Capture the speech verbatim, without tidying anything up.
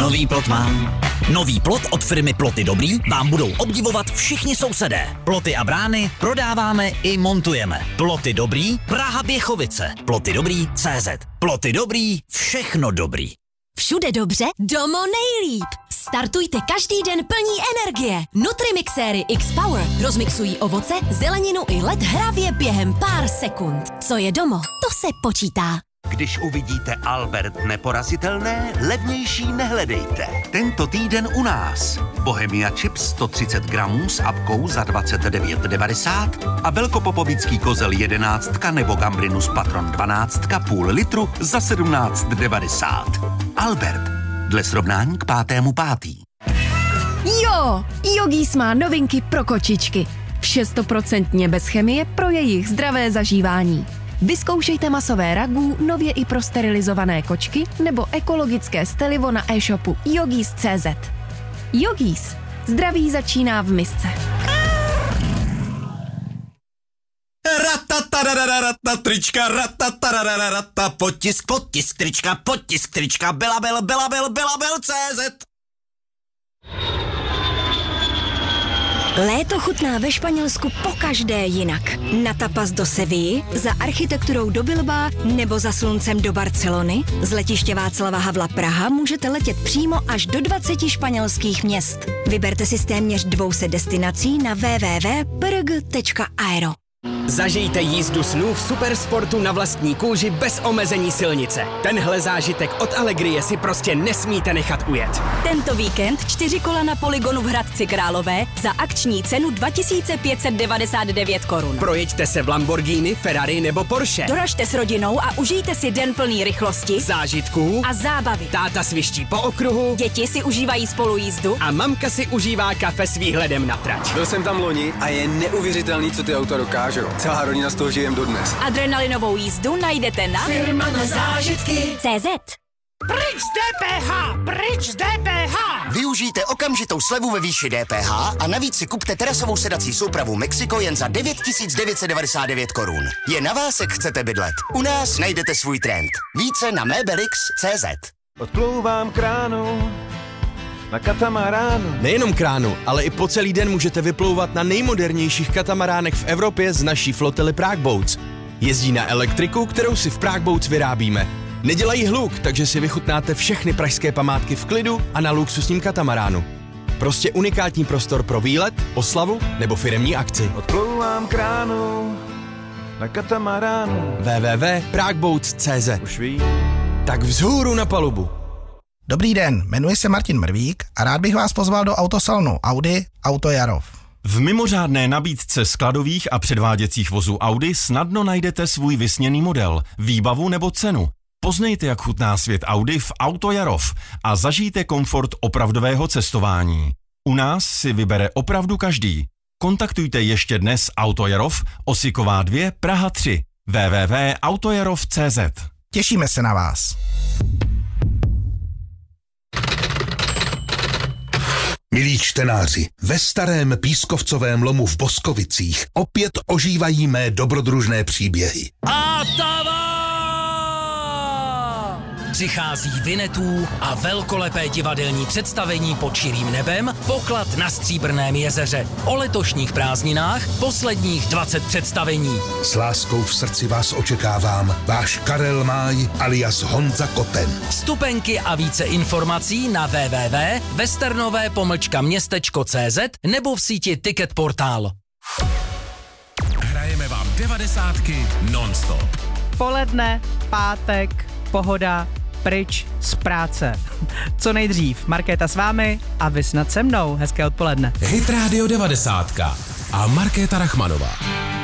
Nový plot mám. Nový plot od firmy Ploty Dobrý vám budou obdivovat všichni sousedé. Ploty a brány prodáváme i montujeme. Ploty Dobrý, Praha Běchovice. Ploty Dobrý tečka cé zet. Ploty Dobrý, všechno dobrý. Všude dobře, domo nejlíp. Startujte každý den plní energie. Nutrimixéry X-Power rozmixují ovoce, zeleninu i led hravě během pár sekund. Co je domo, to se počítá. Když uvidíte Albert neporazitelné, levnější nehledejte. Tento týden u nás. Bohemia Chips sto třicet gramů s apkou za dvacet devět devadesát a velkopopovický kozel jedenáctka nebo Gambrinus Patron dvanáctka půl litru za sedmnáct devadesát. Albert. Dle srovnání k pátému pátý. Jo, Yogis má novinky pro kočičky. Vše stoprocentně bez chemie pro jejich zdravé zažívání. Vyzkoušejte masové ragu, nově i pro sterilizované kočky nebo ekologické stelivo na e-shopu Yogis tečka cé zet. Yogis. Zdraví začíná v misce. Ratatarararata trička, ratatarararata potisk, potisk trička, potisk trička, belabel, belabel, belabel tečka cé zet. Léto chutná ve Španělsku pokaždé jinak. Na tapas do Sevilly, za architekturou do Bilbaa nebo za sluncem do Barcelony, z letiště Václava Havla Praha můžete letět přímo až do dvaceti španělských měst. Vyberte si z téměř dvou set destinací na w w w tečka p r g tečka aero. Zažijte jízdu snů v supersportu na vlastní kůži bez omezení silnice. Tenhle zážitek od Allegrie si prostě nesmíte nechat ujet. Tento víkend čtyři kola na Polygonu v Hradci Králové za akční cenu dva tisíce pět set devadesát devět korun. Projeďte se v Lamborghini, Ferrari nebo Porsche. Doražte s rodinou a užijte si den plný rychlosti, zážitků a zábavy. Táta sviští po okruhu, Děti si užívají spolujízdu a mamka si užívá kafe s výhledem na trať. Byl jsem tam loni a je neuvěřitelný, co ty auta dokážou. Celá rodina z toho žijem dodnes. Adrenalinovou jízdu najdete na Firma na zážitky tečka cé zet. Pryč z D P H! Pryč z D P H! Využijte okamžitou slevu ve výši D P H a navíc si kupte terasovou sedací soupravu Mexico jen za devět tisíc devět set devadesát devět korun. Je na vás, jak chcete bydlet. U nás najdete svůj trend. Více na mebelix tečka cé zet. Odplouvám kránu na katamaránu. Nejenom kránu, ale i po celý den můžete vyplouvat na nejmodernějších katamaránech v Evropě z naší flotily Prague Boats. Jezdí na elektriku, kterou si v Prague Boats vyrábíme. Nedělají hluk, takže si vychutnáte všechny pražské památky v klidu a na luxusním katamaránu. Prostě unikátní prostor pro výlet, oslavu nebo firemní akci. Odplouvám kránu na katamaránu. w w w tečka prague boats tečka cé zet. Už ví. Tak vzhůru na palubu. Dobrý den, jmenuji se Martin Mrvík a rád bych vás pozval do autosalonu Audi Auto Jarov. V mimořádné nabídce skladových a předváděcích vozů Audi snadno najdete svůj vysněný model, výbavu nebo cenu. Poznejte, jak chutná svět Audi v Auto Jarov a zažijte komfort opravdového cestování. U nás si vybere opravdu každý. Kontaktujte ještě dnes Auto Jarov, Osiková dva, Praha tři. w w w tečka autojarov tečka cé zet. Těšíme se na vás. Milí čtenáři, ve starém pískovcovém lomu v Boskovicích opět ožívají mé dobrodružné příběhy. A tava! Přichází Vinetů a velkolepé divadelní představení pod širým nebem, Poklad na Stříbrném jezeře. O letošních prázdninách posledních dvacet představení. S láskou v srdci vás očekávám, váš Karel Máj alias Honza Koten. Vstupenky a více informací na w w w tečka westernové pomlčka městečko tečka cé zet nebo v síti Ticket Portál. Hrajeme vám devadesátky non-stop. Poledne, pátek, pohoda, pryč z práce. Co nejdřív, Markéta s vámi a vy snad se mnou. Hezké odpoledne. Hit Radio devadesátka a Markéta Rachmanová.